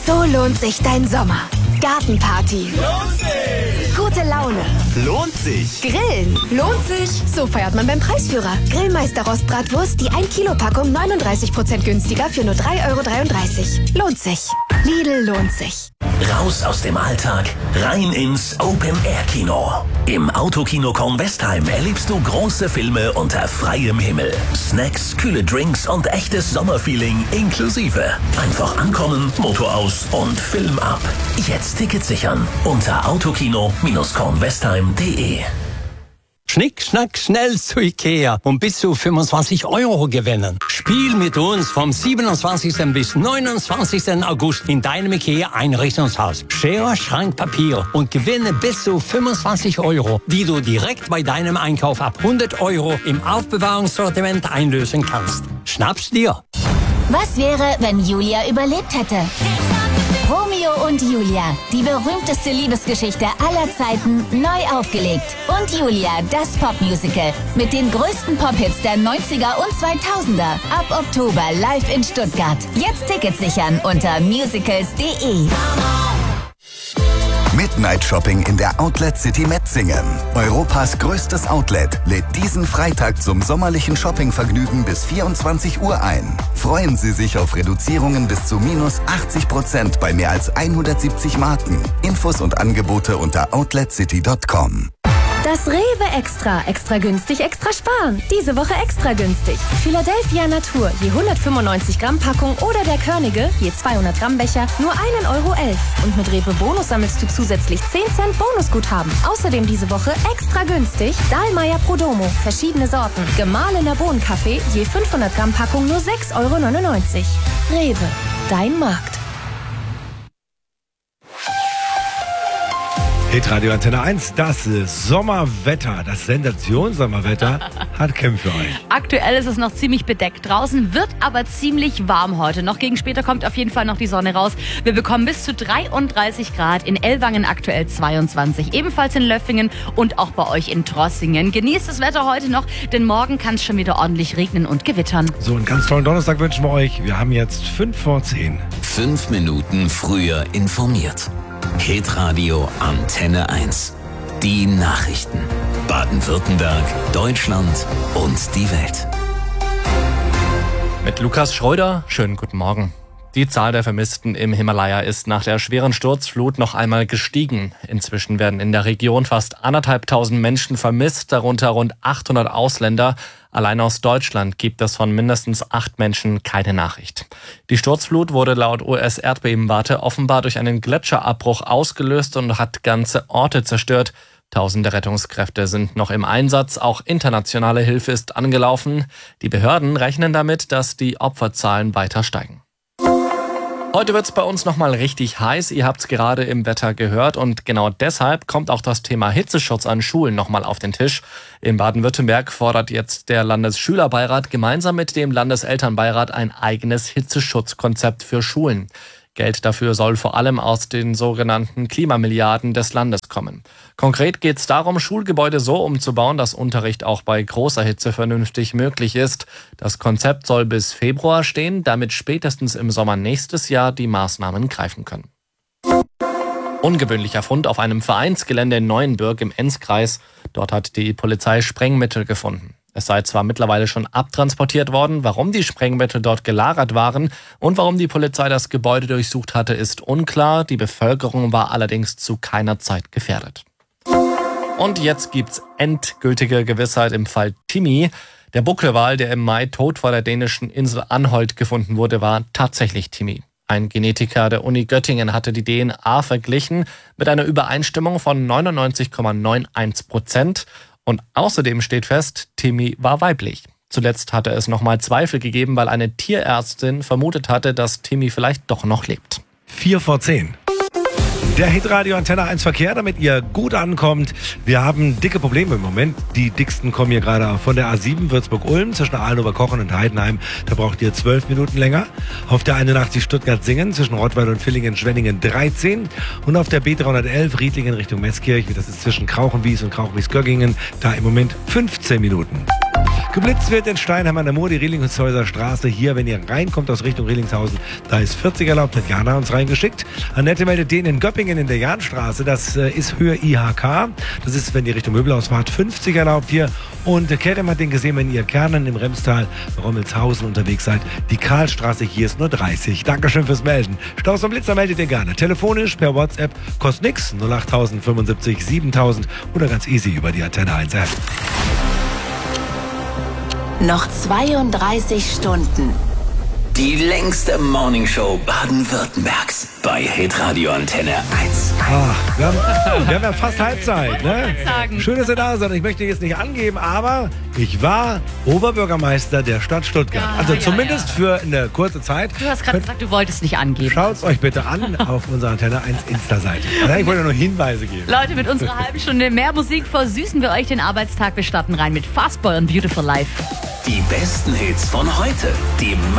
So lohnt sich dein Sommer. Gartenparty. Lohnt sich! Gute Laune. Lohnt sich! Grillen. Lohnt sich. So feiert man beim Preisführer. Grillmeister Rostbratwurst, die 1 Kilo Packung 39% günstiger für nur 3,33 €. Lohnt sich. Lidl lohnt sich. Raus aus dem Alltag, rein ins Open-Air-Kino. Im Autokino Kornwestheim erlebst du große Filme unter freiem Himmel. Snacks, kühle Drinks und echtes Sommerfeeling inklusive. Einfach ankommen, Motor aus und Film ab. Jetzt Tickets sichern unter autokino-kornwestheim.de. Schnick, schnack, schnell zu Ikea und bis zu 25 € gewinnen. Spiel mit uns vom 27. bis 29. August in deinem Ikea-Einrichtungshaus. Schere, Schrank, Papier und gewinne bis zu 25 €, die du direkt bei deinem Einkauf ab 100 € im Aufbewahrungssortiment einlösen kannst. Schnapp's dir! Was wäre, wenn Julia überlebt hätte? Romeo und Julia, die berühmteste Liebesgeschichte aller Zeiten, neu aufgelegt. Und Julia, das Popmusical mit den größten Pop-Hits der 90er und 2000er. Ab Oktober live in Stuttgart. Jetzt Tickets sichern unter musicals.de. Midnight Shopping in der Outlet City Metzingen. Europas größtes Outlet lädt diesen Freitag zum sommerlichen Shoppingvergnügen bis 24 Uhr ein. Freuen Sie sich auf Reduzierungen bis zu minus 80% bei mehr als 170 Marken. Infos und Angebote unter outletcity.com. Das Rewe Extra. Extra günstig, extra sparen. Diese Woche extra günstig. Philadelphia Natur, je 195 Gramm Packung oder der Körnige, je 200 Gramm Becher, nur 1,11 €. Und mit Rewe Bonus sammelst du zusätzlich 10 Cent Bonusguthaben. Außerdem diese Woche extra günstig Dahlmeier Prodomo, verschiedene Sorten. Gemahlener Bohnenkaffee, je 500 Gramm Packung, nur 6,99 €. Rewe, dein Markt. Hitradio Antenne 1, das Sommerwetter, das Sensationssommerwetter hat Kim für euch. Aktuell ist es noch ziemlich bedeckt draußen, wird aber ziemlich warm heute. Noch gegen später kommt auf jeden Fall noch die Sonne raus. Wir bekommen bis zu 33 Grad, in Ellwangen aktuell 22, ebenfalls in Löffingen und auch bei euch in Trossingen. Genießt das Wetter heute noch, denn morgen kann es schon wieder ordentlich regnen und gewittern. So, einen ganz tollen Donnerstag wünschen wir euch. Wir haben jetzt 5 vor 10. 5 Minuten früher informiert. Hitradio Antenne 1. Die Nachrichten. Baden-Württemberg, Deutschland und die Welt. Mit Lukas Schröder, schönen guten Morgen. Die Zahl der Vermissten im Himalaya ist nach der schweren Sturzflut noch einmal gestiegen. Inzwischen werden in der Region fast 1.500 Menschen vermisst, darunter rund 800 Ausländer. Allein aus Deutschland gibt es von mindestens 8 Menschen keine Nachricht. Die Sturzflut wurde laut US-Erdbebenwarte offenbar durch einen Gletscherabbruch ausgelöst und hat ganze Orte zerstört. Tausende Rettungskräfte sind noch im Einsatz, auch internationale Hilfe ist angelaufen. Die Behörden rechnen damit, dass die Opferzahlen weiter steigen. Heute wird's bei uns nochmal richtig heiß, ihr habt's gerade im Wetter gehört und genau deshalb kommt auch das Thema Hitzeschutz an Schulen nochmal auf den Tisch. In Baden-Württemberg fordert jetzt der Landesschülerbeirat gemeinsam mit dem Landeselternbeirat ein eigenes Hitzeschutzkonzept für Schulen. Geld dafür soll vor allem aus den sogenannten Klimamilliarden des Landes kommen. Konkret geht es darum, Schulgebäude so umzubauen, dass Unterricht auch bei großer Hitze vernünftig möglich ist. Das Konzept soll bis Februar stehen, damit spätestens im Sommer nächstes Jahr die Maßnahmen greifen können. Ungewöhnlicher Fund auf einem Vereinsgelände in Neuenbürg im Enzkreis. Dort hat die Polizei Sprengmittel gefunden. Es sei zwar mittlerweile schon abtransportiert worden, warum die Sprengmittel dort gelagert waren und warum die Polizei das Gebäude durchsucht hatte, ist unklar. Die Bevölkerung war allerdings zu keiner Zeit gefährdet. Und jetzt gibt's endgültige Gewissheit im Fall Timmy. Der Buckelwal, der im Mai tot vor der dänischen Insel Anholt gefunden wurde, war tatsächlich Timmy. Ein Genetiker der Uni Göttingen hatte die DNA verglichen mit einer Übereinstimmung von 99,91%. Und außerdem steht fest, Timmy war weiblich. Zuletzt hatte es nochmal Zweifel gegeben, weil eine Tierärztin vermutet hatte, dass Timmy vielleicht doch noch lebt. 4 vor 10. Der Hitradio Antenne 1 Verkehr, damit ihr gut ankommt. Wir haben dicke Probleme im Moment. Die dicksten kommen hier gerade von der A7 Würzburg-Ulm zwischen Ahlenower-Kochen und Heidenheim. Da braucht ihr 12 Minuten länger. Auf der 81 Stuttgart-Singen zwischen Rottweil und Villingen-Schwenningen 13. Und auf der B311 Riedlingen Richtung Meßkirch, das ist zwischen Krauchenwies und Krauchenwies-Göggingen, da im Moment 15 Minuten. Geblitzt wird in Steinheim an der Moor, die Rehlingshäuser Straße. Hier, wenn ihr reinkommt aus Richtung Rehlingshausen, da ist 40 erlaubt, hat Jana uns reingeschickt. Annette meldet den in Göppingen in der Jahnstraße, das ist Höhe IHK. Das ist, wenn ihr Richtung Möbelhaus fahrt, 50 erlaubt hier. Und Kerem hat den gesehen, wenn ihr Kernen im Remstal, Rommelshausen unterwegs seid. Die Karlstraße hier ist nur 30. Dankeschön fürs Melden. Staus und Blitzer meldet ihr gerne. Telefonisch, per WhatsApp, kostet nix. 08000 75 7000 oder ganz easy über die Antenne 1 App. Noch 32 Stunden. Die längste Morningshow Baden-Württembergs bei Hitradio Antenne 1. Ach, wir haben ja fast Halbzeit. Ne? Schön, dass ihr da seid. Ich möchte jetzt nicht angeben, aber ich war Oberbürgermeister der Stadt Stuttgart. Ja, also zumindest für eine kurze Zeit. Du hast gerade gesagt, du wolltest nicht angeben. Schaut es euch bitte an auf unserer Antenne 1 Insta-Seite. Ich wollte nur Hinweise geben. Leute, mit unserer halben Stunde mehr Musik versüßen wir euch den Arbeitstag. Wir starten rein mit Fastball und Beautiful Life. Die besten Hits von heute. Die